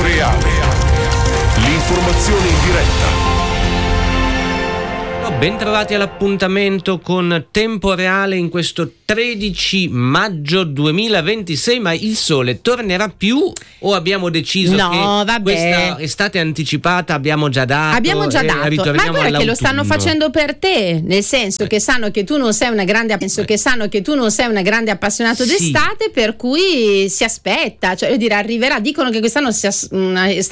reale. L'informazione in diretta. Bentrovati all'appuntamento con Tempo Reale in questo 13 maggio 2026, ma il sole tornerà più o abbiamo deciso che questa estate anticipata abbiamo già dato, ma guarda che lo stanno facendo per te, nel senso che sanno che tu non sei una grande appassionato d'estate, per cui si aspetta, cioè io direi arriverà, dicono che quest'anno sia una estate